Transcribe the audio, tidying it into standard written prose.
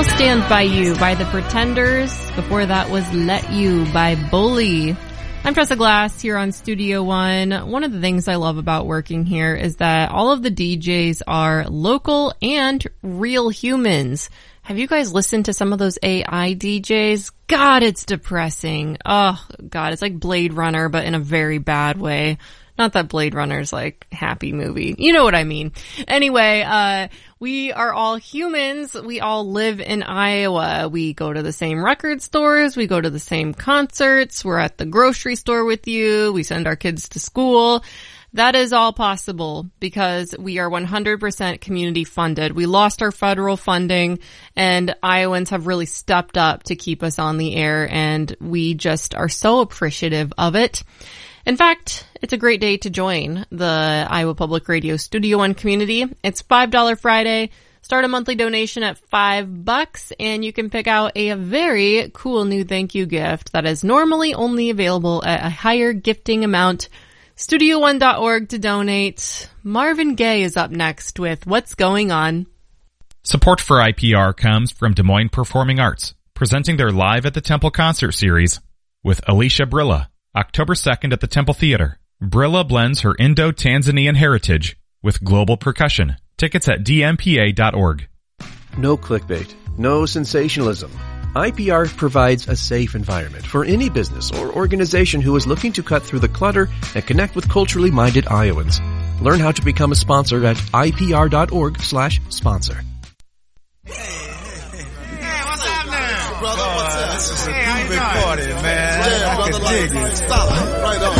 Stand By You by The Pretenders. Before that was Let You by Bully. I'm Tressa Glass here on Studio One. One of the things I love about working here is that all of the DJs are local and real humans. Have you guys listened to some of those AI DJs? God, it's depressing. Oh, God, it's like Blade Runner, but in a very bad way. Not that Blade Runner's like happy movie. You know what I mean. Anyway, we are all humans. We all live in Iowa. We go to the same record stores. We go to the same concerts. We're at the grocery store with you. We send our kids to school. That is all possible because we are 100% community funded. We lost our federal funding and Iowans have really stepped up to keep us on the air, and we just are so appreciative of it. In fact, it's a great day to join the Iowa Public Radio Studio One community. It's $5 Friday. Start a monthly donation at $5, and you can pick out a very cool new thank you gift that is normally only available at a higher gifting amount. StudioOne.org to donate. Marvin Gaye is up next with What's Going On. Support for IPR comes from Des Moines Performing Arts, presenting their Live at the Temple concert series with Alicia Brilla, October 2nd at the Temple Theater. Brilla blends her Indo-Tanzanian heritage with global percussion. Tickets at dmpa.org. No clickbait, no sensationalism. IPR provides a safe environment for any business or organization who is looking to cut through the clutter and connect with culturally minded Iowans. Learn how to become a sponsor at ipr.org/sponsor. Brother, what's up? This is a big party, man. Yeah, brother, like, stop. Right on.